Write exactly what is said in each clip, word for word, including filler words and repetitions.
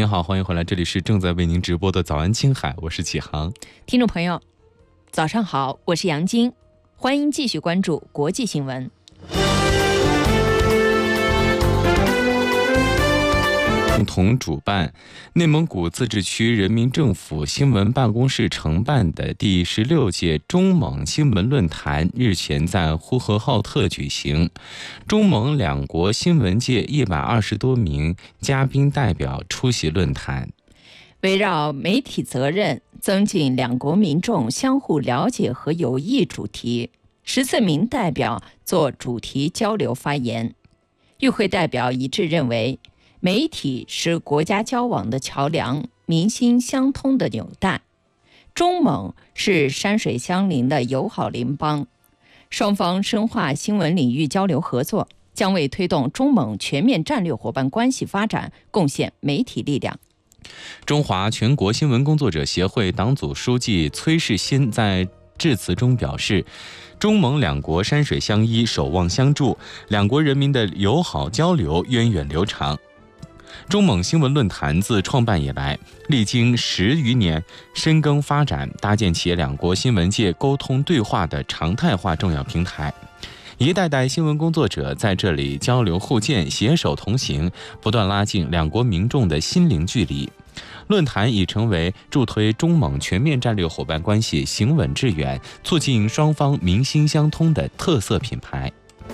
您好，欢迎回来，这里是正在为您直播的早安青海，我是启航。 听众朋友早上好，我是杨晶，欢迎继续关注国际新闻。 共同主办，内蒙古自治区人民政府新闻办公室承办的第十六届中蒙新闻论坛日前在呼和浩特举行。中蒙两国新闻界一百二十多名嘉宾代表出席论坛。 围绕媒体责任，增进两国民众相互了解和友谊主题，十四名代表做主题交流发言。与会代表一致认为，媒体是国家交往的桥梁，民心相通的纽带。中蒙是山水相邻的友好邻邦，双方深化新闻领域交流合作，将为推动中蒙全面战略伙伴关系发展贡献媒体力量。 中华全国新闻工作者协会党组书记崔世新在致辞中表示，中蒙两国山水相依，守望相助，两国人民的友好交流源远流长。中蒙新闻论坛自创办以来，历经十余年深耕发展，搭建起两国新闻界沟通对话的常态化重要平台。一代代新闻工作者在这里交流互鉴，携手同行，不断拉近两国民众的心灵距离。论坛已成为助推中蒙全面战略伙伴关系行稳致远，促进双方民心相通的特色品牌。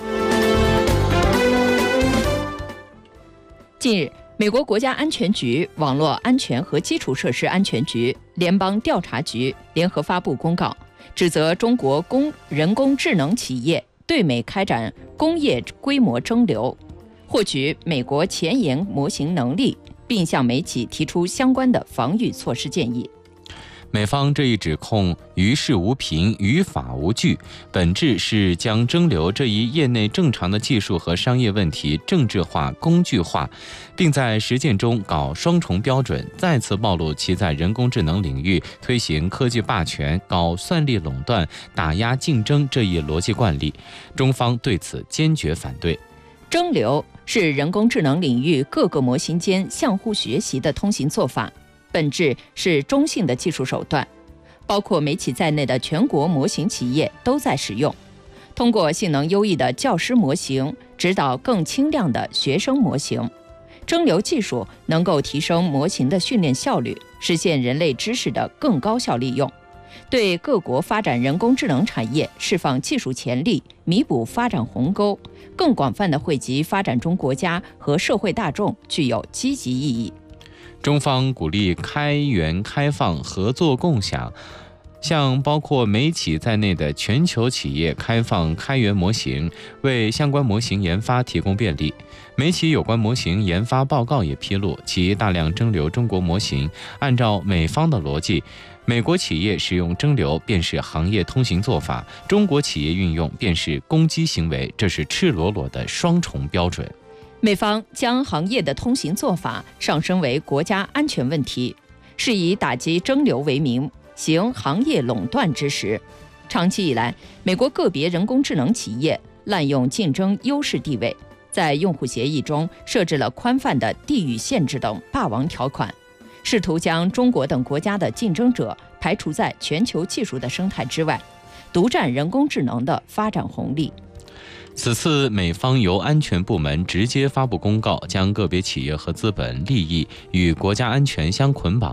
近日，美国国家安全局、网络安全和基础设施安全局、联邦调查局联合发布公告，指责中国工人工智能企业对美开展工业规模蒸馏，获取美国前沿模型能力，并向美企提出相关的防御措施建议。 美方这一指控于事无凭，于法无据，本质是将蒸馏这一业内正常的技术和商业问题政治化、工具化，并在实践中搞双重标准，再次暴露其在人工智能领域推行科技霸权、搞算力垄断、打压竞争这一逻辑惯例。中方对此坚决反对。 蒸馏是人工智能领域各个模型间相互学习的通行做法，本质是中性的技术手段，包括美企在内的全国模型企业都在使用。通过性能优异的教师模型指导更轻量的学生模型，蒸馏技术能够提升模型的训练效率，实现人类知识的更高效利用，对各国发展人工智能产业释放技术潜力，弥补发展鸿沟，更广泛地惠及发展中国家和社会大众，具有积极意义。 中方鼓励开源开放、合作共享，向包括美企在内的全球企业开放开源模型，为相关模型研发提供便利。美企有关模型研发报告也披露，其大量蒸馏中国模型，按照美方的逻辑，美国企业使用蒸馏便是行业通行做法，中国企业运用便是攻击行为，这是赤裸裸的双重标准。 美方将行业的通行做法上升为国家安全问题，是以打击蒸馏为名，行行业垄断之实。长期以来，美国个别人工智能企业滥用竞争优势地位，在用户协议中设置了宽泛的地域限制等霸王条款，试图将中国等国家的竞争者排除在全球技术的生态之外，独占人工智能的发展红利。 此次美方由安全部门直接发布公告，将个别企业和资本利益与国家安全相捆绑，